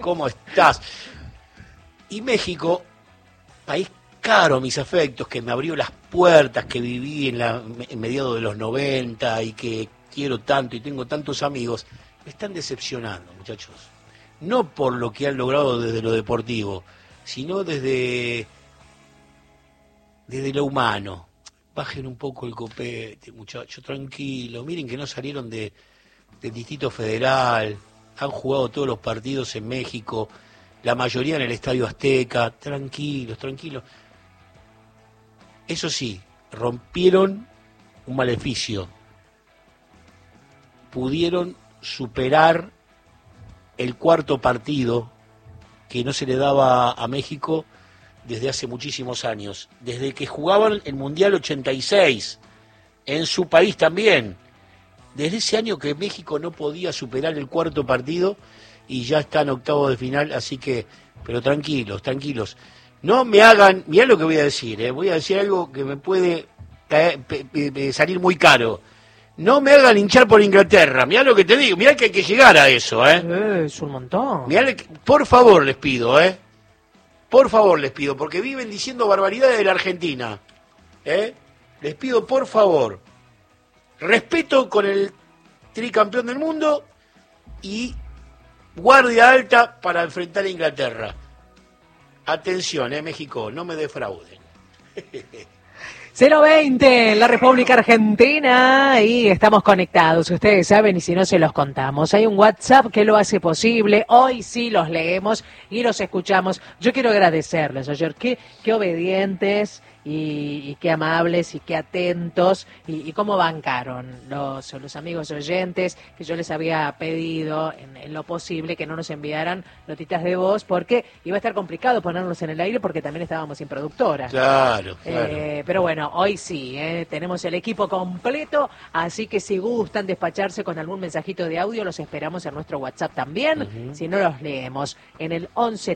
¿cómo estás? Y México, país caro a mis afectos, que me abrió las puertas, que viví en mediados de los 90 y que quiero tanto y tengo tantos amigos, me están decepcionando, muchachos. No por lo que han logrado desde lo deportivo, sino desde lo humano. Bajen un poco el copete, muchachos, tranquilo. Miren que no salieron del Distrito Federal, han jugado todos los partidos en México, la mayoría en el Estadio Azteca. Tranquilos, tranquilos. Eso sí, rompieron un maleficio. Pudieron superar el cuarto partido que no se le daba a México desde hace muchísimos años. Desde que jugaban el Mundial 86, en su país también. Desde ese año que México no podía superar el cuarto partido y ya está en octavos de final, así que, pero tranquilos, tranquilos. No me hagan, mirá lo que voy a decir, voy a decir algo que me puede salir muy caro. No me hagan hinchar por Inglaterra, mirá lo que te digo, mirá que hay que llegar a eso, Es un montón. Mirá, por favor les pido, por favor les pido, porque viven diciendo barbaridades de la Argentina, les pido por favor, respeto con el tricampeón del mundo y guardia alta para enfrentar a Inglaterra. Atención, México, no me defrauden. 020 en la República Argentina y estamos conectados, ustedes saben, y si no se los contamos. Hay un WhatsApp que lo hace posible, hoy sí los leemos y los escuchamos. Yo quiero agradecerles, ayer, qué obedientes y qué amables y qué atentos y cómo bancaron los amigos oyentes, que yo les había pedido en lo posible que no nos enviaran notitas de voz porque iba a estar complicado ponernos en el aire porque también estábamos sin productora. Claro. Pero bueno, hoy sí, tenemos el equipo completo, así que si gustan despacharse con algún mensajito de audio, los esperamos en nuestro WhatsApp también, si no los leemos, en el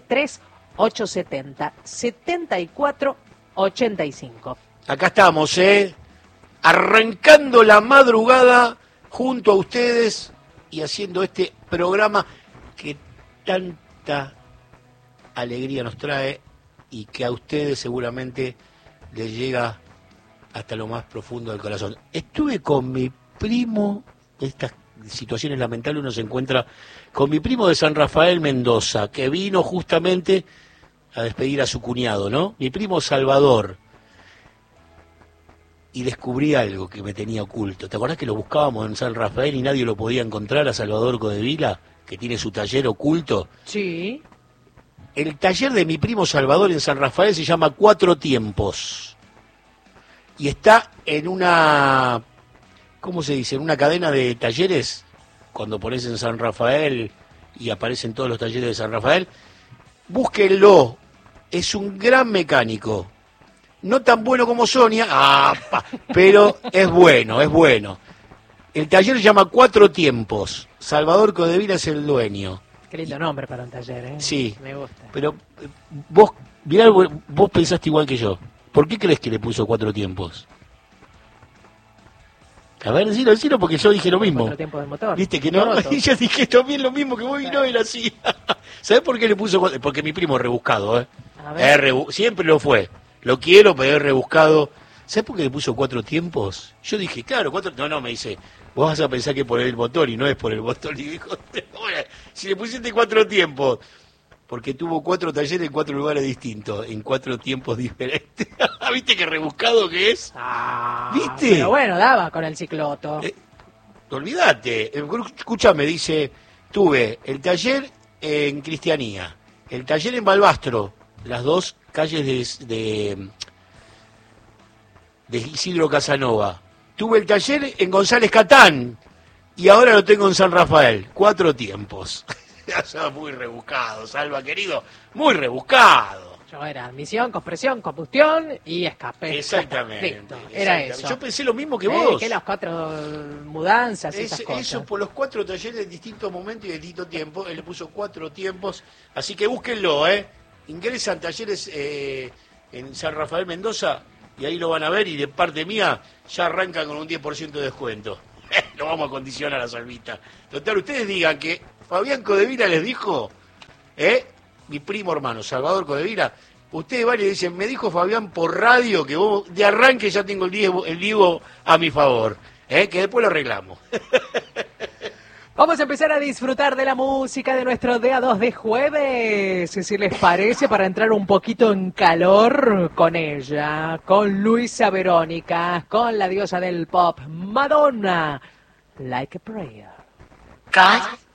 11-3-870-74-85. Acá estamos, arrancando la madrugada junto a ustedes y haciendo este programa que tanta alegría nos trae y que a ustedes seguramente les llega hasta lo más profundo del corazón. Estuve con mi primo, estas situaciones lamentables uno se encuentra con mi primo de San Rafael, Mendoza, que vino justamente a despedir a su cuñado, ¿no? Mi primo Salvador. Y descubrí algo que me tenía oculto. ¿Te acordás que lo buscábamos en San Rafael y nadie lo podía encontrar a Salvador Codevila, que tiene su taller oculto? Sí. El taller de mi primo Salvador en San Rafael se llama Cuatro Tiempos. Y está en una, ¿cómo se dice? En una cadena de talleres. Cuando pones en San Rafael y aparecen todos los talleres de San Rafael, búsquenlo. Es un gran mecánico. No tan bueno como Sonia, pero es bueno, es bueno. El taller se llama Cuatro Tiempos. Salvador Codevila es el dueño. Qué lindo nombre para un taller, Sí. Me gusta. Pero vos, mirá, vos pensaste igual que yo. ¿Por qué crees que le puso Cuatro Tiempos? A ver, decilo, porque yo dije lo mismo. Cuatro tiempos del motor. ¿Viste que no? Y yo dije también lo mismo que vos y no era así. ¿Sabés por qué le puso cuatro? Porque mi primo es rebuscado, A ver. Siempre lo fue. Lo quiero, pero es rebuscado. ¿Sabés por qué le puso Cuatro Tiempos? Yo dije, claro, cuatro... No, me dice, vos vas a pensar que por el motor y no es por el motor. Y dijo, si le pusiste Cuatro Tiempos, porque tuvo 4 talleres en 4 lugares distintos, en 4 tiempos diferentes. ¿Viste qué rebuscado que es? ¿Viste? Pero bueno, daba con el cicloto. Olvídate. Escúchame, dice, tuve el taller en Cristianía, el taller en Balbastro, las dos calles de Isidro Casanova. Tuve el taller en González Catán y ahora lo tengo en San Rafael. 4 tiempos. Muy rebuscado, Salva, querido. Muy rebuscado. Yo era admisión, compresión, combustión y escape. Exactamente. Listo, era eso. Yo pensé lo mismo que vos. Que las 4 mudanzas y esas cosas. Eso por los 4 talleres en distintos momentos y de distintos tiempos. Él le puso 4 tiempos. Así que búsquenlo, Ingresan talleres en San Rafael, Mendoza, y ahí lo van a ver. Y de parte mía, ya arrancan con un 10% de descuento. Lo vamos a condicionar a Salvita. Total, ustedes digan que Fabián Codevila les dijo, Mi primo hermano, Salvador Codevila, ustedes van y dicen, me dijo Fabián por radio que vos de arranque ya tengo el Diego a mi favor, que después lo arreglamos. Vamos a empezar a disfrutar de la música de nuestro día 2 de jueves, si les parece, para entrar un poquito en calor con ella, con Luisa Verónica, con la diosa del pop, Madonna, Like a Prayer. God